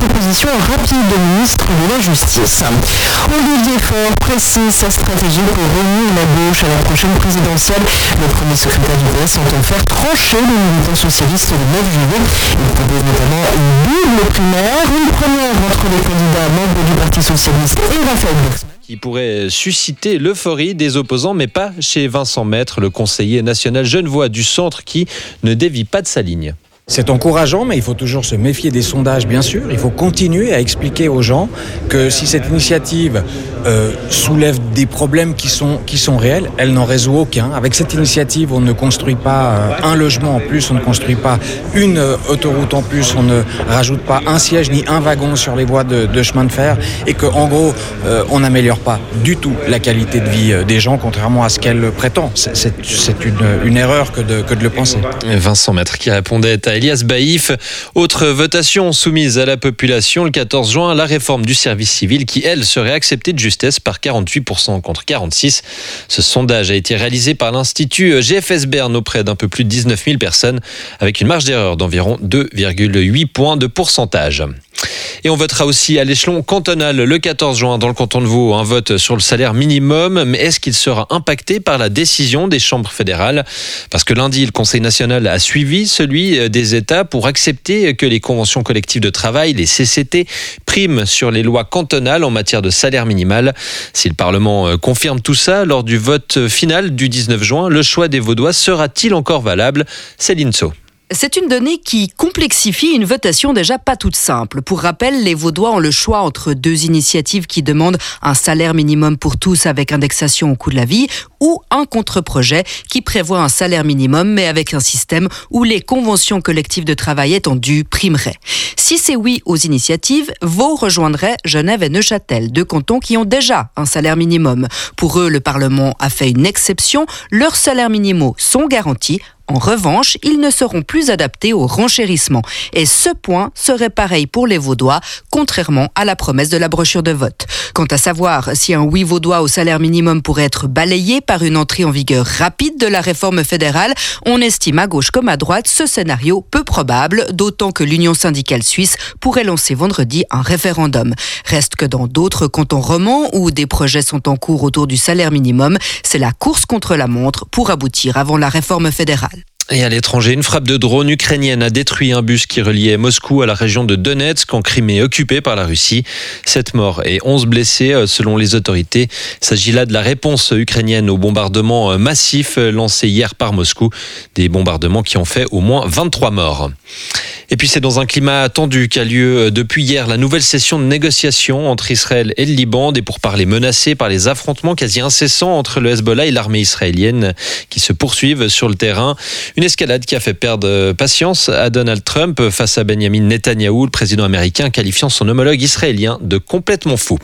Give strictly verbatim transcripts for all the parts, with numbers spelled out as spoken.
proposition rapide du ministre de la Justice. Olivier Faure précise sa stratégie pour réunir la gauche à la prochaine présidentielle. Le premier secrétaire du P S entend faire trancher les militants socialistes le neuf juillet. Il propose notamment une double primaire, une première entre les candidats membres du Parti socialiste et Raphaël Glucksmann, qui pourrait susciter l'euphorie des opposants, mais pas chez Vincent Maître, le conseiller national genevois du centre qui ne dévie pas de sa ligne. C'est encourageant, mais il faut toujours se méfier des sondages, bien sûr. Il faut continuer à expliquer aux gens que si cette initiative euh, soulève des problèmes qui sont, qui sont réels, elle n'en résout aucun. Avec cette initiative, on ne construit pas euh, un logement en plus, on ne construit pas une euh, autoroute en plus, on ne rajoute pas un siège ni un wagon sur les voies de, de chemin de fer, et qu'en gros, euh, on n'améliore pas du tout la qualité de vie des gens, contrairement à ce qu'elle prétend. C'est, c'est, c'est une, une erreur que de, que de le penser. Vincent Maître qui répondait à Elias Baïf. Autre votation soumise à la population le quatorze juin, la réforme du service civil qui, elle, serait acceptée de justesse par quarante-huit pour cent contre quarante-six. Ce sondage a été réalisé par l'Institut G F S Bern auprès d'un peu plus de dix-neuf mille personnes avec une marge d'erreur d'environ deux virgule huit points de pourcentage. Et on votera aussi à l'échelon cantonal le quatorze juin dans le canton de Vaud, un vote sur le salaire minimum. Mais est-ce qu'il sera impacté par la décision des chambres fédérales ? Parce que lundi, le Conseil national a suivi celui des États pour accepter que les conventions collectives de travail, les C C T, priment sur les lois cantonales en matière de salaire minimal. Si le Parlement confirme tout ça lors du vote final du dix-neuf juin, le choix des Vaudois sera-t-il encore valable ? Céline Sceaux. C'est une donnée qui complexifie une votation déjà pas toute simple. Pour rappel, les Vaudois ont le choix entre deux initiatives qui demandent un salaire minimum pour tous avec indexation au coût de la vie ou un contre-projet qui prévoit un salaire minimum mais avec un système où les conventions collectives de travail étendues primeraient. Si c'est oui aux initiatives, Vaud rejoindrait Genève et Neuchâtel, deux cantons qui ont déjà un salaire minimum. Pour eux, le Parlement a fait une exception. Leurs salaires minimaux sont garantis. En revanche, ils ne seront plus adaptés au renchérissement. Et ce point serait pareil pour les Vaudois, contrairement à la promesse de la brochure de vote. Quant à savoir si un oui vaudois au salaire minimum pourrait être balayé par une entrée en vigueur rapide de la réforme fédérale, on estime à gauche comme à droite ce scénario peu probable, d'autant que l'Union syndicale suisse pourrait lancer vendredi un référendum. Reste que dans d'autres cantons romans où des projets sont en cours autour du salaire minimum, c'est la course contre la montre pour aboutir avant la réforme fédérale. Et à l'étranger, une frappe de drone ukrainienne a détruit un bus qui reliait Moscou à la région de Donetsk en Crimée occupée par la Russie. Sept morts et onze blessés selon les autorités. Il s'agit là de la réponse ukrainienne aux bombardements massifs lancés hier par Moscou. Des bombardements qui ont fait au moins vingt-trois morts. Et puis c'est dans un climat tendu qu'a lieu depuis hier la nouvelle session de négociation entre Israël et le Liban, des pourparlers menacés par les affrontements quasi incessants entre le Hezbollah et l'armée israélienne qui se poursuivent sur le terrain. Une escalade qui a fait perdre patience à Donald Trump face à Benjamin Netanyahou, le président américain qualifiant son homologue israélien de complètement fou.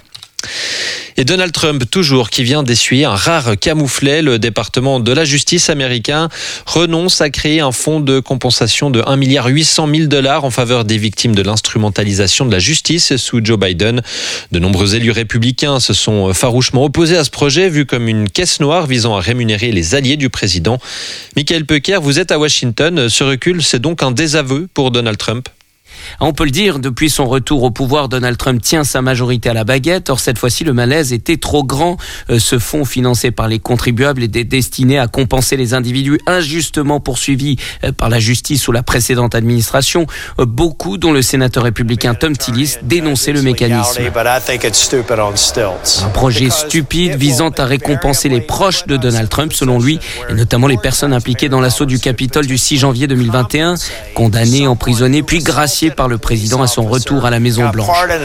Et Donald Trump, toujours, qui vient d'essuyer un rare camouflet. Le département de la justice américain renonce à créer un fonds de compensation de un milliard huit cent mille dollars en faveur des victimes de l'instrumentalisation de la justice sous Joe Biden. De nombreux élus républicains se sont farouchement opposés à ce projet, vu comme une caisse noire visant à rémunérer les alliés du président. Michael Pecker, vous êtes à Washington. Ce recul, c'est donc un désaveu pour Donald Trump ? On peut le dire, depuis son retour au pouvoir, Donald Trump tient sa majorité à la baguette. Or, cette fois-ci, le malaise était trop grand. Ce fonds financé par les contribuables était destiné à compenser les individus injustement poursuivis par la justice sous la précédente administration. Beaucoup, dont le sénateur républicain Tom Tillis, dénonçaient le mécanisme. Un projet stupide visant à récompenser les proches de Donald Trump, selon lui, et notamment les personnes impliquées dans l'assaut du Capitole du six janvier deux mille vingt et un, condamnées, emprisonnées, puis graciées par le président à son retour à la Maison-Blanche.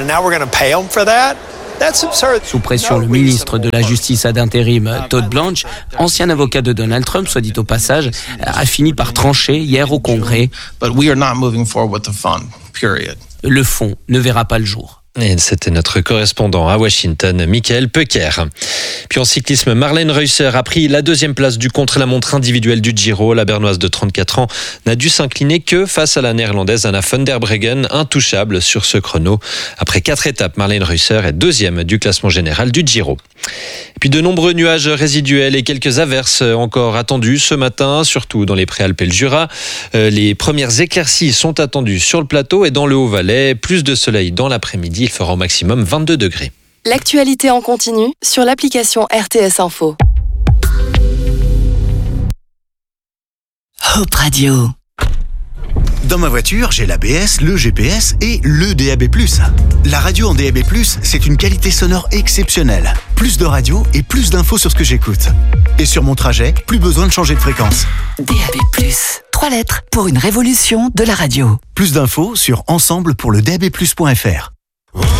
Sous pression, le ministre de la Justice ad intérim, Todd Blanche, ancien avocat de Donald Trump, soit dit au passage, a fini par trancher hier au Congrès. Le fonds ne verra pas le jour. Et c'était notre correspondant à Washington, Michael Pecker. Puis en cyclisme, Marlene Reusser a pris la deuxième place du contre-la-montre individuel du Giro. La Bernoise de trente-quatre ans n'a dû s'incliner que face à la Néerlandaise Anna van der Breggen, intouchable sur ce chrono. Après quatre étapes, Marlene Reusser est deuxième du classement général du Giro. Et puis de nombreux nuages résiduels et quelques averses encore attendues ce matin, surtout dans les Préalpes et le Jura. Les premières éclaircies sont attendues sur le plateau et dans le Haut-Valais. Plus de soleil dans l'après-midi, il fera au maximum vingt-deux degrés. L'actualité en continu sur l'application R T S Info. Hope Radio. Dans ma voiture, j'ai l'A B S, le G P S et le D A B plus. La radio en D A B plus, c'est une qualité sonore exceptionnelle. Plus de radio et plus d'infos sur ce que j'écoute. Et sur mon trajet, plus besoin de changer de fréquence. D A B plus, trois lettres pour une révolution de la radio. Plus d'infos sur ensemble pour le D A B plus point F R.